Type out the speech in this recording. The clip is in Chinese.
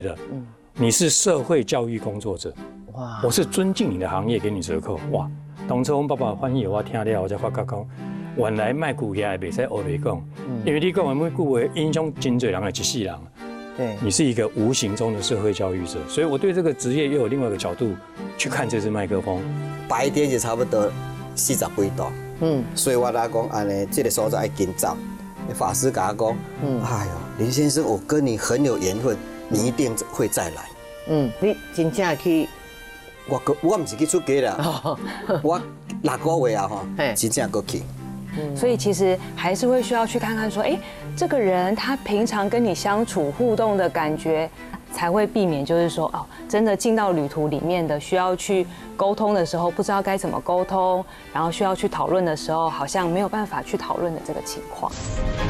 的，你是社会教育工作者，哇，我是尊敬你的行业，给你折扣，哇。当初我爸爸翻译我听了，我才发觉讲，原来卖句话袂使学你讲，因为你讲的每句话影响真侪人的一世人。对，你是一个无形中的社会教育者，所以我对这个职业又有另外一个角度去看这支麦克风。 白天就差不多40几度，所以我来讲安尼，这个所在要紧走。法师跟他讲，哎呦，林先生，我跟你很有缘分，你一定会再来。 你真正去？ 我唔是去出家啦，我6个月啊吼，真正过去。 所以其实还是会需要去看看说，这个人他平常跟你相处互动的感觉，才会避免就是说真的进到旅途里面的需要去沟通的时候，不知道该怎么沟通，然后需要去讨论的时候，好像没有办法去讨论的这个情况。